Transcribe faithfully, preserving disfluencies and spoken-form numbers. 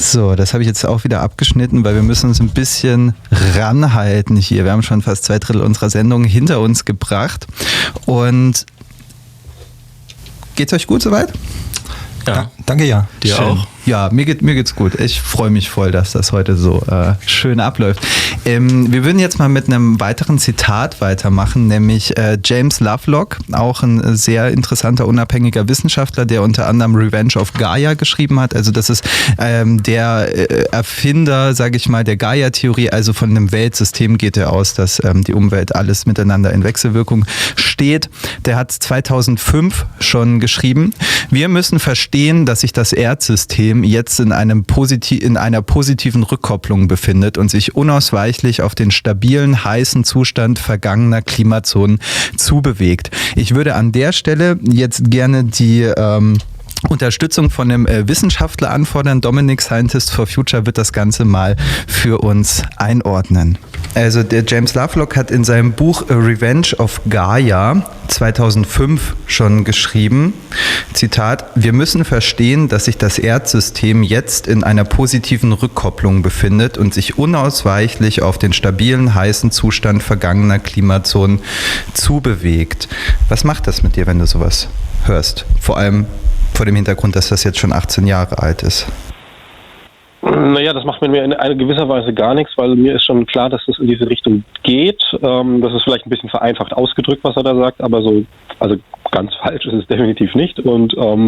So, das habe ich jetzt auch wieder abgeschnitten, weil wir müssen uns ein bisschen ranhalten hier. Wir haben schon fast zwei Drittel unserer Sendung hinter uns gebracht. Und geht's euch gut soweit? Ja, da, danke, ja. Dir schön. Auch? Ja, mir, geht, mir geht's gut. Ich freue mich voll, dass das heute so äh, schön abläuft. Ähm, wir würden jetzt mal mit einem weiteren Zitat weitermachen, nämlich äh, James Lovelock, auch ein sehr interessanter, unabhängiger Wissenschaftler, der unter anderem Revenge of Gaia geschrieben hat. Also das ist ähm, der äh, Erfinder, sage ich mal, der Gaia-Theorie, also von einem Weltsystem geht er aus, dass ähm, die Umwelt alles miteinander in Wechselwirkung steht. Der hat zweitausendfünf schon geschrieben. Wir müssen verstehen, dass sich das Erdsystem jetzt in, einem Posit- in einer positiven Rückkopplung befindet und sich unausweichlich auf den stabilen, heißen Zustand vergangener Klimazonen zubewegt. Ich würde an der Stelle jetzt gerne die ähm, Unterstützung von einem äh, Wissenschaftler anfordern. Dominik, Scientist for Future, wird das Ganze mal für uns einordnen. Also der James Lovelock hat in seinem Buch Revenge of Gaia zweitausendfünf schon geschrieben, Zitat, wir müssen verstehen, dass sich das Erdsystem jetzt in einer positiven Rückkopplung befindet und sich unausweichlich auf den stabilen, heißen Zustand vergangener Klimazonen zubewegt. Was macht das mit dir, wenn du sowas hörst? Vor allem vor dem Hintergrund, dass das jetzt schon achtzehn Jahre alt ist. Naja, das macht mir in einer gewisser Weise gar nichts, weil mir ist schon klar, dass es in diese Richtung geht. Ähm, das ist vielleicht ein bisschen vereinfacht ausgedrückt, was er da sagt, aber so, also ganz falsch ist es definitiv nicht. Und ähm,